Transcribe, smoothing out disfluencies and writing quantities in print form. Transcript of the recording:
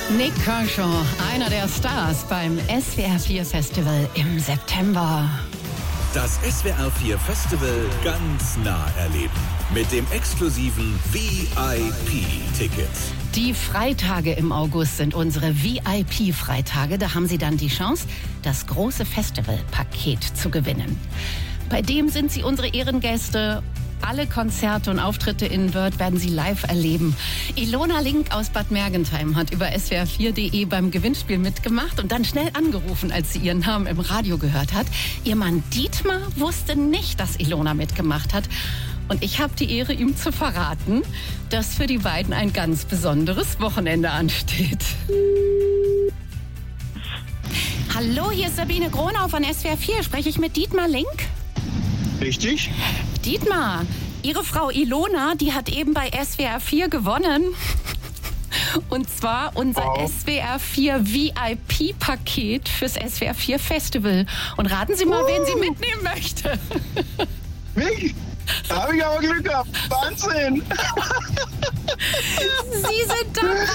Nick Kershaw, einer der Stars beim SWR 4 Festival im September. Das SWR 4 Festival ganz nah erleben. Mit dem exklusiven VIP-Ticket. Die Freitage im August sind unsere VIP-Freitage. Da haben Sie dann die Chance, das große Festivalpaket zu gewinnen. Bei dem sind Sie unsere Ehrengäste. Alle Konzerte und Auftritte in Wörth werden Sie live erleben. Ilona Link aus Bad Mergentheim hat über swr4.de beim Gewinnspiel mitgemacht und dann schnell angerufen, als sie ihren Namen im Radio gehört hat. Ihr Mann Dietmar wusste nicht, dass Ilona mitgemacht hat. Und ich habe die Ehre, ihm zu verraten, dass für die beiden ein ganz besonderes Wochenende ansteht. Hallo, hier ist Sabine Gronau von SWR4. Spreche ich mit Dietmar Link? Richtig. Dietmar, Ihre Frau Ilona, die hat eben bei SWR4 gewonnen. Und zwar unser SWR4 VIP-Paket fürs SWR4 Festival. Und raten Sie mal, wen sie mitnehmen möchte. Wirklich? Da habe ich aber Glück gehabt. Wahnsinn. Sie sind dabei.